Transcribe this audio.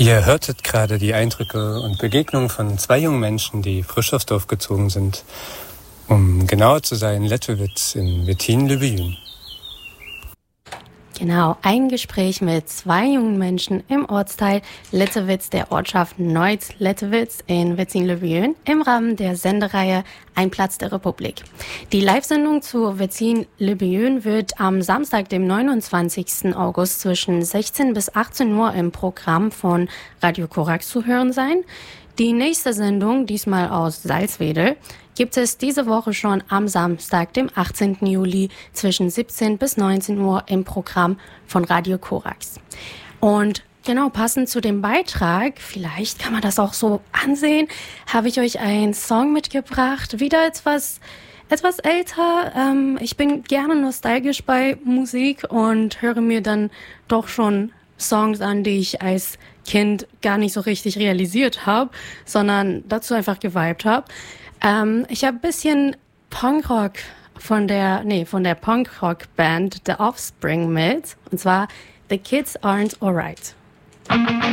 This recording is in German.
Ihr hörtet gerade die Eindrücke und Begegnungen von zwei jungen Menschen, die frisch aufs Dorf gezogen sind. Um genauer zu sein, Lettewitz in Wettin-le-Vieux. Genau, ein Gespräch mit zwei jungen Menschen im Ortsteil Lettewitz der Ortschaft Neuss-Lettewitz in Wettin-le-Vieux im Rahmen der Sendereihe Ein Platz der Republik. Die Live-Sendung zu Wettin-le-Vieux wird am Samstag, dem 29. August zwischen 16 bis 18 Uhr im Programm von Radio Korax zu hören sein. Die nächste Sendung, diesmal aus Salzwedel, gibt es diese Woche schon am Samstag, dem 18. Juli zwischen 17 bis 19 Uhr im Programm von Radio Korax. Und genau passend zu dem Beitrag, vielleicht kann man das auch so ansehen, habe ich euch einen Song mitgebracht, wieder etwas älter. Ich bin gerne nostalgisch bei Musik und höre mir dann doch schon Songs an, die ich als Kind gar nicht so richtig realisiert habe, sondern dazu einfach geweibt habe. Ich habe ein bisschen Punkrock von der Punkrock-Band The Offspring mit, und zwar The Kids Aren't Alright.